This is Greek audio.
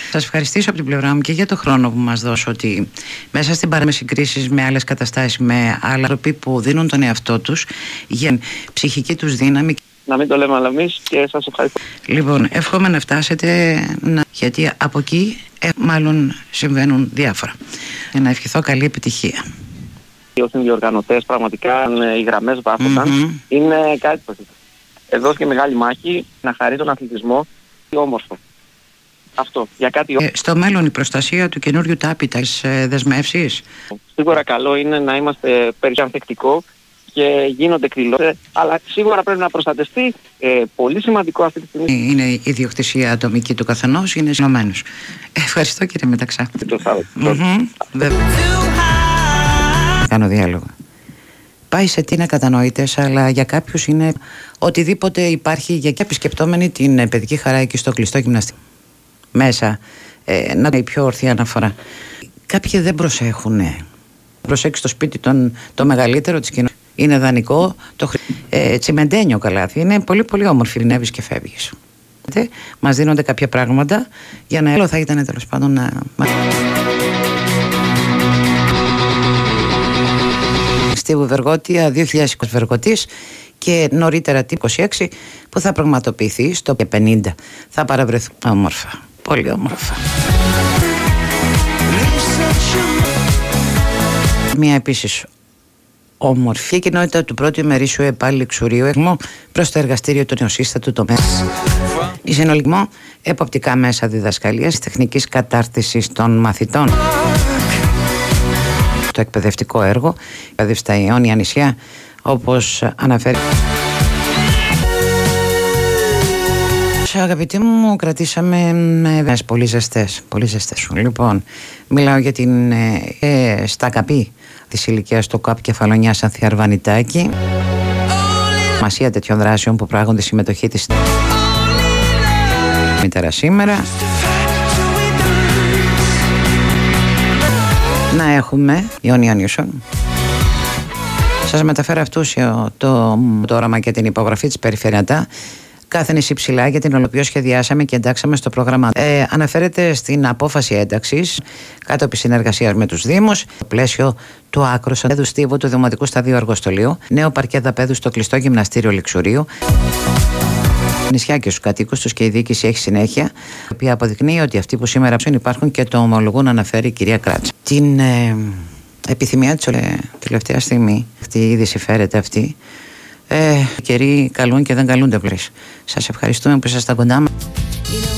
Σας ευχαριστήσω από την πλευρά μου και για το χρόνο που μας δώσω, ότι μέσα στην παρέμεση συγκρίσεις με άλλες καταστάσεις, με άλλα άνθρωποι που δίνουν τον εαυτό τους για ψυχική τους δύναμη. Να μην το λέμε αλλά εμείς, και σας ευχαριστώ. Λοιπόν, εύχομαι να φτάσετε, γιατί από εκεί μάλλον συμβαίνουν διάφορα. Για να ευχηθώ καλή επιτυχία. Οι συνδιοργανωτές πραγματικά οι γραμμές βάθηκαν. Είναι κάτι που εδώ και μεγάλη μάχη να χαρεί τον αθλητισμό όμορφο. Αυτό, για κάτι στο μέλλον η προστασία του καινούριου τάπητα, τις δεσμεύσεις. Σίγουρα καλό είναι να είμαστε περισσότερο ανθεκτικοί και γίνονται εκδηλώσεις, αλλά σίγουρα πρέπει να προστατευτεί. Πολύ σημαντικό αυτή τη στιγμή. Είναι η ιδιοκτησία ατομική του καθενός, είναι συνωμένος. Ευχαριστώ κύριε Μεταξά. Κάνω διάλογο. Πάει σε τι είναι κατανοητές, αλλά για κάποιους είναι οτιδήποτε υπάρχει για και επισκεπτόμενοι την παιδική χαρά εκεί στο κλειστό γυμναστήριο. Μέσα, να είναι η πιο ορθή αναφορά. Κάποιοι δεν προσέχουν. Προσέξει το σπίτι το μεγαλύτερο της κοινότητας. Είναι δανεικό, τσιμεντένιο καλάθι. Είναι πολύ πολύ όμορφη. Ρινεύεις και φεύγεις. Μας δίνονται κάποια πράγματα για να θα ήταν τέλος πάντων να... Στη Βεργότια 2020 Βεργοτής και νωρίτερα την 26 που θα πραγματοποιηθεί στο 50. Θα παραβρεθούν όμορφα, πολύ όμορφα. Μια επίσης όμορφη κοινότητα του πρώτου ημερήσιου ΕΠΑ Λιξουρίου προς το εργαστήριο του νεοσύστατου τομέα. Η συνολικό εποπτικά μέσα διδασκαλίας τεχνικής κατάρτισης των μαθητών. Το εκπαιδευτικό έργο εκπαίδευση στα Ιόνια νησιά, όπως αναφέρει. Αγαπητοί μου, κρατήσαμε πολύ ζεστές. Λοιπόν, μιλάω για την στα καπή της ηλικίας του ΚΑΠ Κεφαλονιάς Ανθιαρβανιτάκη. Μασία τέτοιων δράσεων που πράγονται συμμετοχή της μητέρα σήμερα. Να έχουμε Ιόνια Νιούσον. Σας μεταφέρω αυτούσιο το όραμα και την υπογραφή της Περιφερειατά. Κάθε νησί ψηλά για την οποία σχεδιάσαμε και εντάξαμε στο πρόγραμμα. Αναφέρεται στην απόφαση ένταξης κάτω από συνεργασία με τους Δήμους, στο πλαίσιο του άκρος αντέδου στίβου του Δημοτικού Σταδίου Αργοστολίου, νέο παρκέ δαπέδου στο κλειστό γυμναστήριο Λιξουρίου. Νησιά και στους κατοίκους τους και η διοίκηση έχει συνέχεια, η οποία αποδεικνύει ότι αυτοί που σήμερα υπάρχουν και το ομολογούν, αναφέρει η κυρία Κράτσα. Την επιθυμία της τελευταία στιγμή, αυτή η είδηση φέρεται αυτή. Καιροί καλούν και δεν καλούνται πλήρως. Σας ευχαριστούμε που ήσασταν κοντά μας.